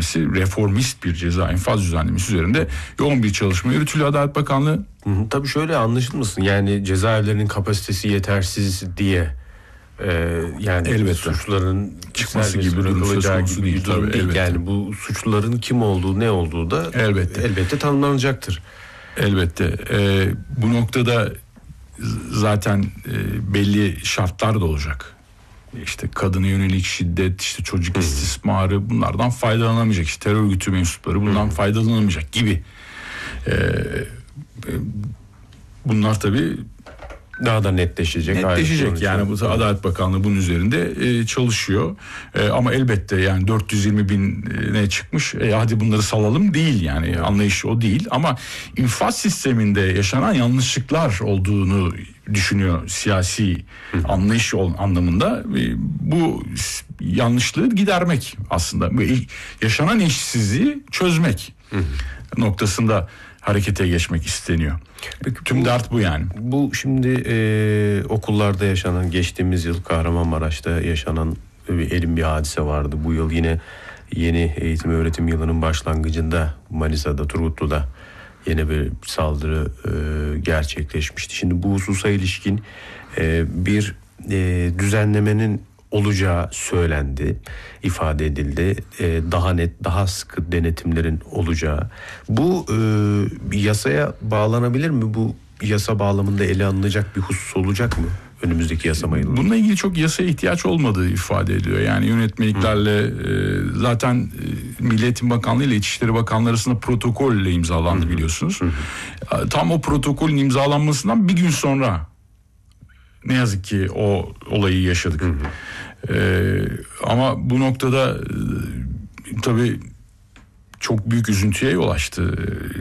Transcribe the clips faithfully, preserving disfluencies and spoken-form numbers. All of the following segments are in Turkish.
düzenlemesi, reformist bir ceza infaz düzenlemesi üzerinde yoğun bir çalışma yürütülüyor Adalet Bakanlığı. Hı hı. Tabii şöyle anlaşılmasın, yani cezaevlerinin kapasitesi yetersiz diye e, yani elbette suçların çıkması gibi bir durum söz konusu değil. Durum değil. Yani bu suçluların kim olduğu, ne olduğu da elbette, elbette tanımlanacaktır. Elbette. E, bu noktada zaten e, belli şartlar da olacak. İşte kadına yönelik şiddet, işte çocuk hmm. istismarı, bunlardan faydalanamayacak. İşte terör örgütü mensupları bundan hmm. faydalanamayacak gibi. E, e, bunlar tabii daha da netleşecek. Netleşecek yani bu Adalet Bakanlığı bunun üzerinde e, çalışıyor. E, ama elbette yani dört yüz yirmi bine çıkmış. E, hadi bunları salalım değil yani, evet. Anlayış o değil. Ama infaz sisteminde yaşanan yanlışlıklar olduğunu düşünüyor siyasi Hı. anlayış anlamında. E, bu yanlışlığı gidermek aslında. Yaşanan eşitsizliği çözmek Hı. noktasında harekete geçmek isteniyor. Peki, tüm bu, dert bu yani. Bu şimdi e, okullarda yaşanan, geçtiğimiz yıl Kahramanmaraş'ta yaşanan bir elim bir hadise vardı. Bu yıl yine yeni eğitim öğretim yılının başlangıcında Manisa'da, Turgutlu'da yeni bir saldırı e, gerçekleşmişti. Şimdi bu hususa ilişkin e, bir e, düzenlemenin olacağı söylendi, ifade edildi. Ee, daha net, daha sıkı denetimlerin olacağı. Bu e, yasaya bağlanabilir mi? Bu yasa bağlamında ele alınacak bir husus olacak mı önümüzdeki yasama yılında? Bununla ilgili çok yasaya ihtiyaç olmadığı ifade ediyor. Yani yönetmeliklerle e, zaten e, Milli Eğitim Bakanlığı ile İçişleri Bakanlığı arasında protokolle imzalandı Hı-hı. biliyorsunuz. Hı-hı. Tam o protokolün imzalanmasından bir gün sonra ne yazık ki o olayı yaşadık. Hı hı. Ee, ama bu noktada e, tabii çok büyük üzüntüye yol açtı.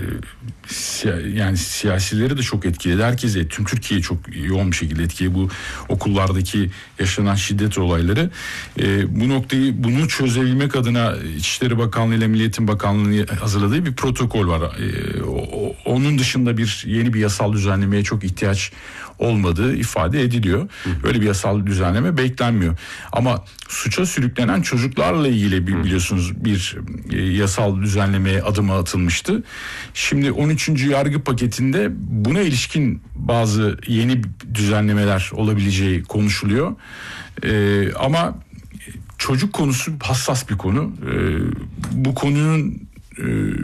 Ee, yani siyasileri de çok etkiledi. Herkese, tüm Türkiye'yi çok yoğun bir şekilde etkiledi bu okullardaki yaşanan şiddet olayları. Ee, bu noktayı, bunu çözebilmek adına İçişleri Bakanlığı ile Milli Eğitim Bakanlığı'nın hazırladığı bir protokol var. Ee, o, onun dışında bir yeni bir yasal düzenlemeye çok ihtiyaç olmadığı ifade ediliyor. Böyle bir yasal düzenleme beklenmiyor. Ama suça sürüklenen çocuklarla ilgili bir, biliyorsunuz bir e, yasal düzenlemeye adım atılmıştı. Şimdi on üçüncü yargı paketinde buna ilişkin bazı yeni düzenlemeler olabileceği konuşuluyor. E, ama çocuk konusu hassas bir konu. E, bu konunun e,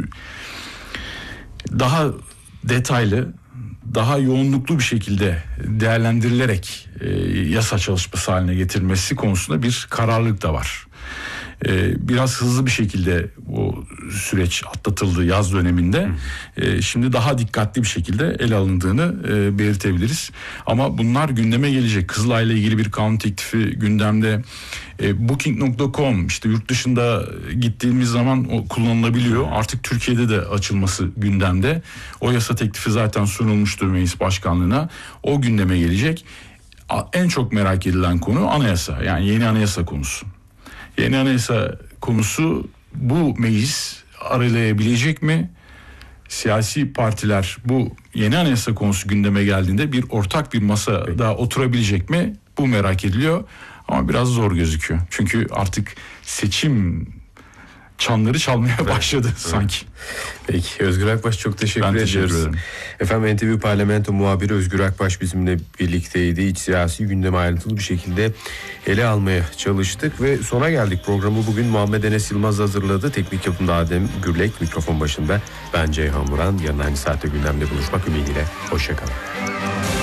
daha detaylı, daha yoğunluklu bir şekilde değerlendirilerek e, yasa çalışması haline getirilmesi konusunda bir kararlılık da var. E, biraz hızlı bir şekilde o süreç atlatıldı yaz döneminde. E, şimdi daha dikkatli bir şekilde ele alındığını e, belirtebiliriz. Ama bunlar gündeme gelecek. Kızılay'la ilgili bir kanun teklifi gündemde. E, Booking nokta com işte yurt dışında gittiğimiz zaman o kullanılabiliyor. Artık Türkiye'de de açılması gündemde. O yasa teklifi zaten sunulmuştur Meclis Başkanlığı'na. O gündeme gelecek. En çok merak edilen konu anayasa. Yani yeni anayasa konusu. Yeni anayasa konusu bu meclis aralayabilecek mi? Siyasi partiler bu yeni anayasa konusu gündeme geldiğinde bir ortak bir masada oturabilecek mi? Bu merak ediliyor. Ama biraz zor gözüküyor. Çünkü artık seçim çanları çalmaya evet, başladı evet. sanki. Peki Özgür Akbaş, çok teşekkür ben ediyoruz. Teşekkür ederim. Efendim N T V Parlamento muhabiri Özgür Akbaş bizimle birlikteydi. İç siyasi gündemi ayrıntılı bir şekilde ele almaya çalıştık ve sona geldik. Programı bugün Muhammed Enes Yılmaz hazırladı. Teknik yapımda Adem Gürlek, mikrofon başında ben Ceyhan Vuran. Yarın aynı saatte gündemde buluşmak ümidiyle. Hoşçakalın.